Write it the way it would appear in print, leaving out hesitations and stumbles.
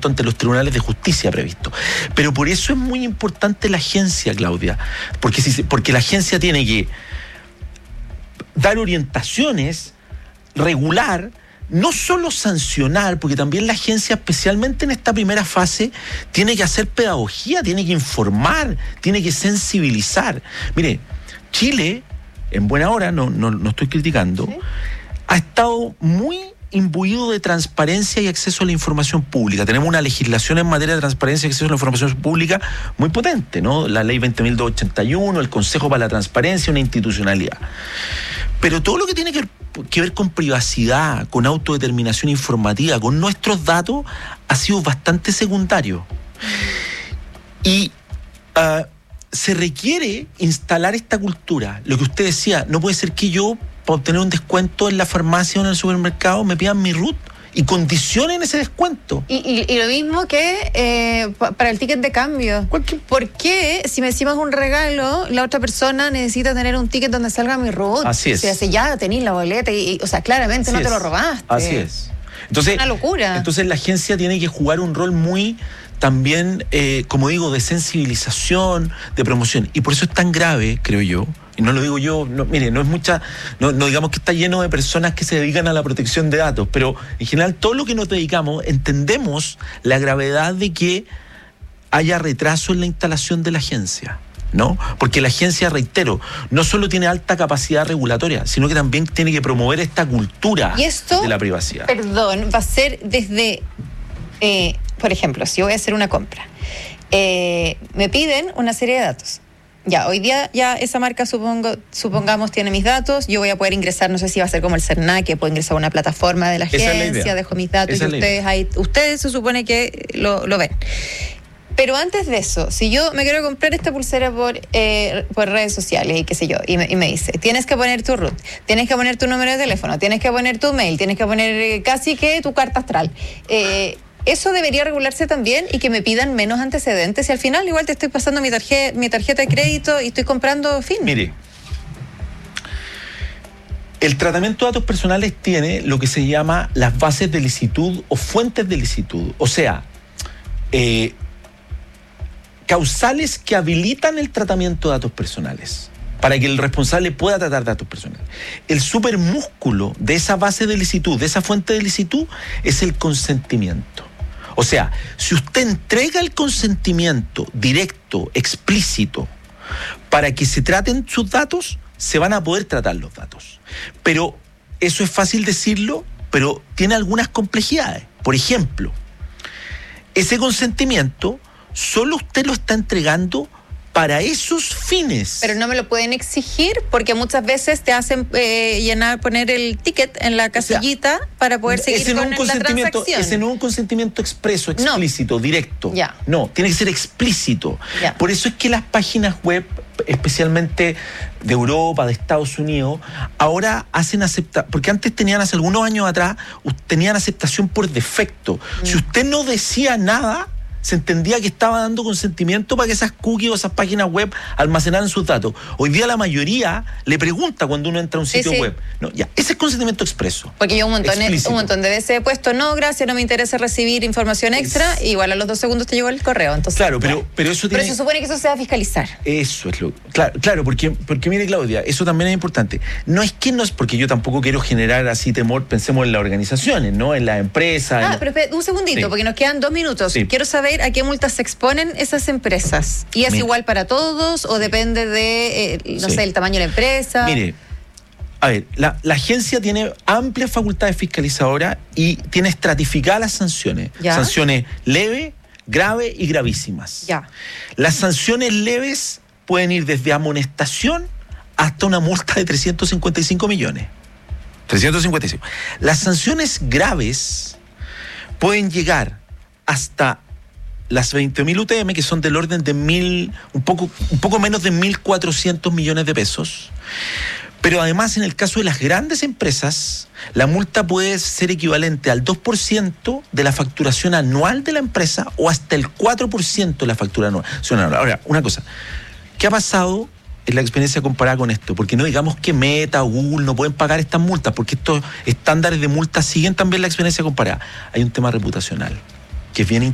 procedimiento ante los tribunales de justicia previsto. Pero por eso es muy importante la agencia, Claudia, porque la agencia tiene que dar orientaciones, regular, no solo sancionar, porque también la agencia, especialmente en esta primera fase, tiene que hacer pedagogía, tiene que informar, tiene que sensibilizar. Mire, Chile, en buena hora, no estoy criticando, ¿sí?, ha estado muy imbuido de transparencia y acceso a la información pública. Tenemos una legislación en materia de transparencia y acceso a la información pública muy potente, ¿no? La ley 20.281, el Consejo para la Transparencia, una institucionalidad. Pero todo lo que tiene que ver con privacidad, con autodeterminación informativa, con nuestros datos, ha sido bastante secundario. Y se requiere instalar esta cultura. Lo que usted decía, no puede ser que yo, para obtener un descuento en la farmacia o en el supermercado, me pidan mi RUT y condicionen ese descuento. Y lo mismo que para el ticket de cambio. ¿Por qué, si me decimos un regalo, la otra persona necesita tener un ticket donde salga mi RUT? Así es. O sea, ya tenés la boleta o sea, claramente así no te lo robaste. Así es. Entonces, es una locura. Entonces la agencia tiene que jugar un rol muy también, como digo, de sensibilización, de promoción. Y por eso es tan grave, creo yo, y no lo digo yo, mire, no digamos que está lleno de personas que se dedican a la protección de datos, pero en general todo lo que nos dedicamos entendemos la gravedad de que haya retraso en la instalación de la agencia, ¿no? Porque la agencia, reitero, no solo tiene alta capacidad regulatoria, sino que también tiene que promover esta cultura de la privacidad. Perdón, va a ser desde, por ejemplo, si yo voy a hacer una compra, me piden una serie de datos. Ya, hoy día ya esa marca supongamos tiene mis datos, yo voy a poder ingresar, no sé si va a ser como el CERNAC, que puedo ingresar a una plataforma de la agencia, dejo mis datos y ustedes se supone que lo ven. Pero antes de eso, si yo me quiero comprar esta pulsera por redes sociales y qué sé yo, y me dice, tienes que poner tu RUT, tienes que poner tu número de teléfono, tienes que poner tu mail, tienes que poner casi que tu carta astral. Eso debería regularse también y que me pidan menos antecedentes y al final igual te estoy pasando mi tarjeta de crédito y estoy comprando fin. Mire, el tratamiento de datos personales tiene lo que se llama las bases de licitud o fuentes de licitud, o sea, causales que habilitan el tratamiento de datos personales para que el responsable pueda tratar datos personales. El supermúsculo de esa base de licitud, de esa fuente de licitud, es el consentimiento. O sea, si usted entrega el consentimiento directo, explícito, para que se traten sus datos, se van a poder tratar los datos. Pero eso es fácil decirlo, pero tiene algunas complejidades. Por ejemplo, ese consentimiento solo usted lo está entregando para esos fines. Pero no me lo pueden exigir porque muchas veces te hacen poner el ticket en la casillita para poder seguir con la transacción. Ese no es un consentimiento expreso, explícito, directo. Ya. No, tiene que ser explícito. Ya. Por eso es que las páginas web, especialmente de Europa, de Estados Unidos, ahora hacen porque antes tenían, hace algunos años atrás, tenían aceptación por defecto. Si usted no decía nada, se entendía que estaba dando consentimiento para que esas cookies o esas páginas web almacenaran sus datos. Hoy día la mayoría le pregunta cuando uno entra a un sitio web. No, ya, ese es consentimiento expreso. Porque yo un montón de veces he puesto, no, gracias, no me interesa recibir información extra, igual a los 2 segundos te llegó el correo. Entonces, claro, pero eso tiene... Pero se supone que eso se va a fiscalizar. Eso es lo... Claro, porque mire, Claudia, eso también es importante. No es que porque yo tampoco quiero generar así temor, pensemos en las organizaciones, ¿no? En las empresas. Pero un segundito, porque nos quedan 2 minutos. Sí. Quiero saber a qué multas se exponen esas empresas. ¿Y es igual para todos o depende de, no sé, el tamaño de la empresa? Mire, a ver, la agencia tiene amplias facultades fiscalizadoras y tiene estratificadas las sanciones. ¿Ya? Sanciones leve, grave y gravísimas. Ya. Las sanciones leves pueden ir desde amonestación hasta una multa de 355 millones. 355. Las sanciones graves pueden llegar hasta las 20.000 UTM, que son del orden de un poco menos de 1.400 millones de pesos. Pero además, en el caso de las grandes empresas, la multa puede ser equivalente al 2% de la facturación anual de la empresa o hasta el 4% de la factura anual. Ahora, una cosa, ¿qué ha pasado en la experiencia comparada con esto? Porque no digamos que Meta o Google no pueden pagar estas multas, porque estos estándares de multas siguen también la experiencia comparada. Hay un tema reputacional que es bien